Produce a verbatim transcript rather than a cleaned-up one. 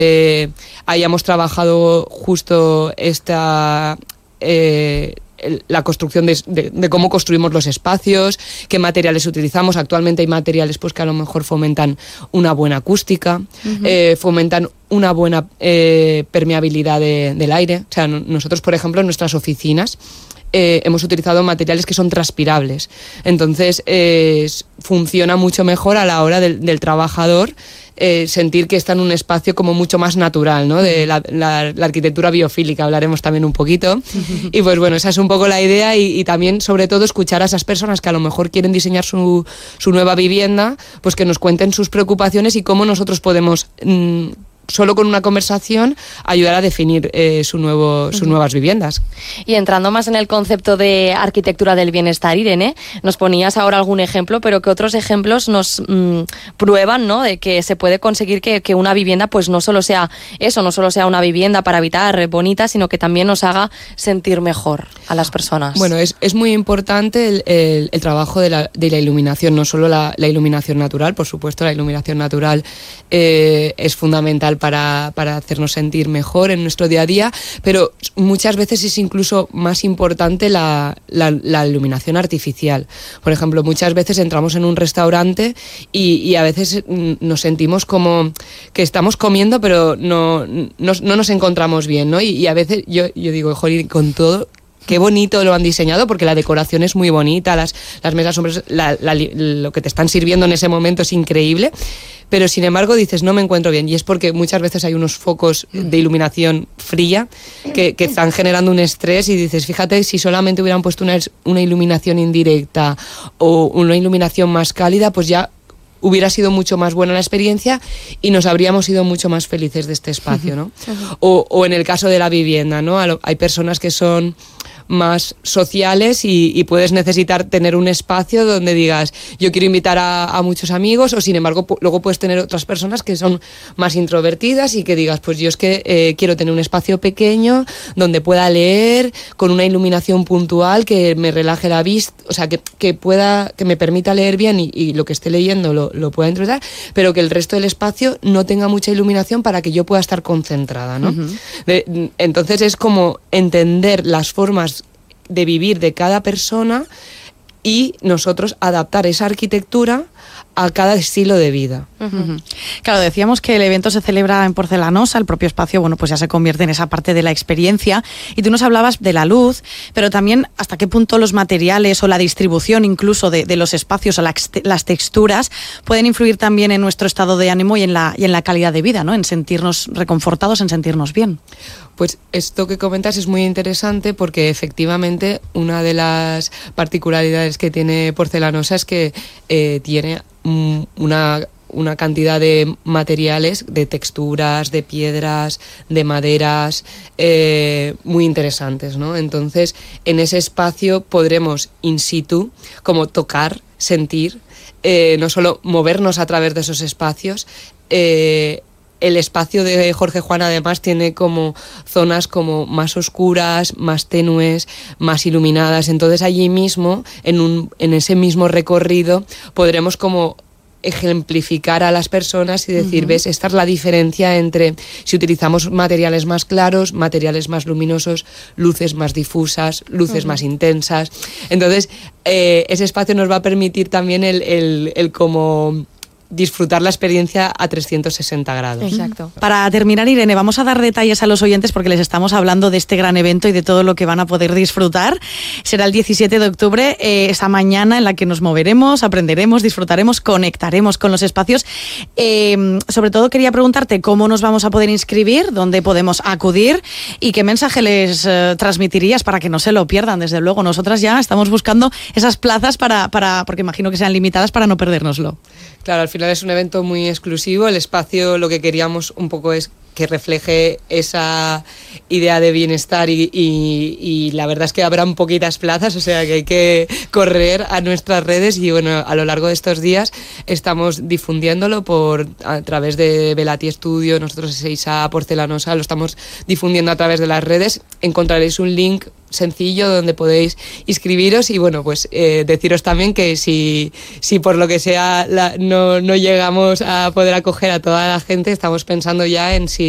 eh, hayamos trabajado justo esta... Eh, la construcción de, de, de cómo construimos los espacios, qué materiales utilizamos. Actualmente hay materiales pues, que a lo mejor fomentan una buena acústica, uh-huh. eh, fomentan una buena eh, permeabilidad de, del aire. O sea, nosotros, por ejemplo, en nuestras oficinas eh, hemos utilizado materiales que son transpirables. Entonces, eh, funciona mucho mejor a la hora del, del trabajador Eh, sentir que está en un espacio como mucho más natural, ¿no? De la, la, la arquitectura biofílica hablaremos también un poquito. Y pues bueno, esa es un poco la idea y, y también, sobre todo, escuchar a esas personas que a lo mejor quieren diseñar su, su nueva vivienda, pues que nos cuenten sus preocupaciones y cómo nosotros podemos... Mmm, solo con una conversación ayudar a definir eh, su nuevo, sus nuevas viviendas. Y entrando más en el concepto de arquitectura del bienestar, Irene, nos ponías ahora algún ejemplo, pero que otros ejemplos nos mmm, prueban, ¿no?, de que se puede conseguir que, que una vivienda pues no solo sea eso, no solo sea una vivienda para habitar bonita, sino que también nos haga sentir mejor a las personas. Bueno, es, es muy importante el, el, el trabajo de la, de la iluminación, no solo la, la iluminación natural, por supuesto, la iluminación natural eh, es fundamental Para, para hacernos sentir mejor en nuestro día a día, pero muchas veces es incluso más importante la, la, la iluminación artificial. Por ejemplo, muchas veces entramos en un restaurante y, y a veces nos sentimos como que estamos comiendo, pero no, no, no nos encontramos bien, ¿no? Y, y a veces yo, yo digo, joder, con todo... Qué bonito lo han diseñado, porque la decoración es muy bonita, las, las mesas, hombres, la, la, lo que te están sirviendo en ese momento es increíble, pero sin embargo dices, no me encuentro bien, y es porque muchas veces hay unos focos de iluminación fría que, que están generando un estrés y dices, fíjate, si solamente hubieran puesto una, una iluminación indirecta o una iluminación más cálida, pues ya hubiera sido mucho más buena la experiencia y nos habríamos ido mucho más felices de este espacio, ¿no? O, o en el caso de la vivienda, ¿no? Hay personas que son más sociales y, y puedes necesitar tener un espacio donde digas, yo quiero invitar a, a muchos amigos, o sin embargo p- luego puedes tener otras personas que son más introvertidas y que digas, pues yo es que eh, quiero tener un espacio pequeño donde pueda leer con una iluminación puntual que me relaje la vista, o sea, que, que pueda, que me permita leer bien y, y lo que esté leyendo lo, lo pueda interpretar, pero que el resto del espacio no tenga mucha iluminación para que yo pueda estar concentrada, ¿no? Uh-huh. De, entonces es como entender las formas de vivir de cada persona y nosotros adaptar esa arquitectura a cada estilo de vida. Uh-huh. Claro, decíamos que el evento se celebra en Porcelanosa, el propio espacio, bueno, pues ya se convierte en esa parte de la experiencia, y tú nos hablabas de la luz, pero también hasta qué punto los materiales o la distribución incluso de, de los espacios o la, las texturas pueden influir también en nuestro estado de ánimo y en la, y en la calidad de vida, ¿no? En sentirnos reconfortados, en sentirnos bien. Pues esto que comentas es muy interesante porque efectivamente una de las particularidades que tiene Porcelanosa es que eh, tiene mm, una... una cantidad de materiales, de texturas, de piedras, de maderas, eh, muy interesantes, ¿no? Entonces, en ese espacio podremos in situ, como tocar, sentir, eh, no solo movernos a través de esos espacios. eh, El espacio de Jorge Juan además tiene como zonas como más oscuras, más tenues, más iluminadas. Entonces allí mismo, en, un, en ese mismo recorrido, podremos como ejemplificar a las personas y decir, uh-huh. ves, esta es la diferencia entre si utilizamos materiales más claros, materiales más luminosos, luces más difusas, luces uh-huh. más intensas. Entonces, eh, ese espacio nos va a permitir también el, el, el como disfrutar la experiencia a trescientos sesenta grados. Exacto. Para terminar, Irene, vamos a dar detalles a los oyentes porque les estamos hablando de este gran evento y de todo lo que van a poder disfrutar. Será el diecisiete de octubre, eh, esa mañana en la que nos moveremos, aprenderemos, disfrutaremos, conectaremos con los espacios. Eh, sobre todo quería preguntarte cómo nos vamos a poder inscribir, dónde podemos acudir y qué mensaje les eh, transmitirías para que no se lo pierdan. Desde luego, nosotras ya estamos buscando esas plazas para, para porque imagino que sean limitadas para no perdérnoslo. Claro, al final es un evento muy exclusivo. El espacio, lo que queríamos un poco es que refleje esa idea de bienestar y, y, y la verdad es que habrán poquitas plazas, o sea que hay que correr a nuestras redes y bueno, a lo largo de estos días estamos difundiéndolo por a través de Velati Studio, nosotros Ezeiza Porcelanosa, lo estamos difundiendo a través de las redes. Encontraréis un link sencillo donde podéis inscribiros y bueno, pues eh, deciros también que si, si por lo que sea la, no, no llegamos a poder acoger a toda la gente, estamos pensando ya en si